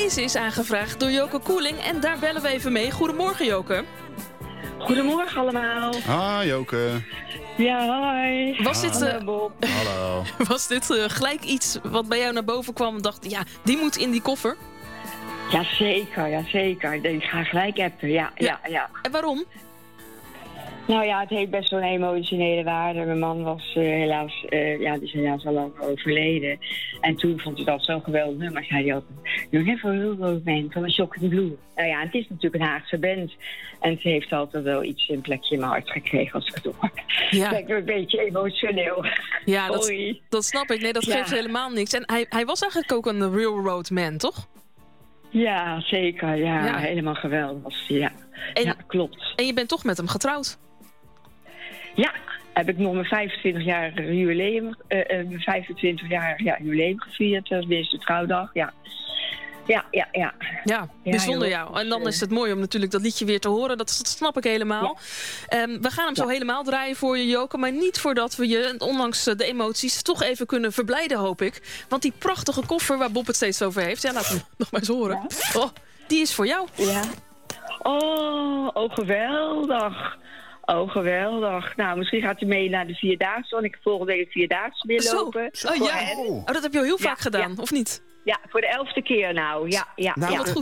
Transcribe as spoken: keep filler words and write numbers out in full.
Deze is aangevraagd door Joke Koeling en daar bellen we even mee. Goedemorgen, Joke. Goedemorgen allemaal. Ah, Joke. Ja, hoi. Was dit, uh, Bob. Hallo. was dit uh, gelijk iets wat bij jou naar boven kwam en dacht, ja, die moet in die koffer? Jazeker, jazeker. Ik ga gelijk appen, ja, ja, ja. ja. En waarom? Nou ja, het heeft best wel een emotionele waarde. Mijn man was uh, helaas, uh, ja, die is helaas al lang overleden. En toen vond hij dat zo'n geweldig nummer. Zei hij altijd, you never will go man van een Shock in the Blue. Nou ja, het is natuurlijk een Haagse band. En het heeft altijd wel iets, een plekje in mijn hart gekregen als ik het hoor. Ja. Ik ben een beetje emotioneel. Ja, dat, Sorry. dat snap ik. Nee, dat Ja. geeft helemaal niks. En hij, hij was eigenlijk ook een railroad man, toch? Ja, zeker. Ja, Ja. helemaal geweldig was hij, ja. En, Ja, klopt. en je bent toch met hem getrouwd? Ja, heb ik nog mijn vijfentwintig-jarige jubileum, uh, uh, mijn vijfentwintig-jarige ja, jubileum gevierd. Dat is de trouwdag, ja. Ja, ja, ja. Ja, bijzonder joh. jou. En dan is het mooi om natuurlijk dat liedje weer te horen. Dat, dat snap ik helemaal. Ja. Um, we gaan hem zo Ja. helemaal draaien voor je, Joke. Maar niet voordat we je, ondanks de emoties, toch even kunnen verblijden, hoop ik. Want die prachtige koffer waar Bob het steeds over heeft. Ja, laten we nog maar eens horen. Ja. Oh, die is voor jou. Ja. Oh, oh, geweldig. Oh, geweldig. Nou, misschien gaat u mee naar de Vierdaagse. Want ik heb volgende week de Vierdaagse weer Zo. lopen. Oh, ja. hen. Oh, dat heb je al heel Ja, vaak gedaan, ja. of niet? Ja, voor de elfde keer nou. Ja, ja, Nou, ja. Wat goed.